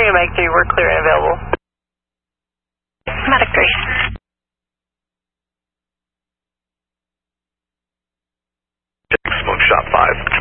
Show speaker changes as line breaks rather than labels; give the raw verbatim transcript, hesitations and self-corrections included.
Crossing at Mag three, we're clear and available.
Medic three.
Smoke shot five.